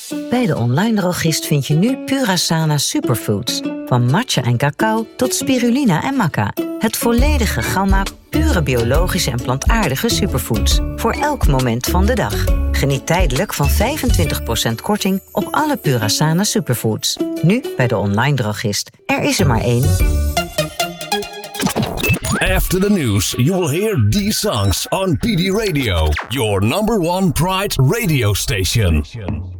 Bij de online drogist vind je nu Purasana Superfoods. Van matcha en cacao tot spirulina en maca. Het volledige gamma pure biologische en plantaardige superfoods. Voor elk moment van de dag. Geniet tijdelijk van 25% korting op alle Purasana Superfoods. Nu bij de online drogist. Er is er maar één. After the news, you will hear these songs on PD Radio, your number one Pride radio station.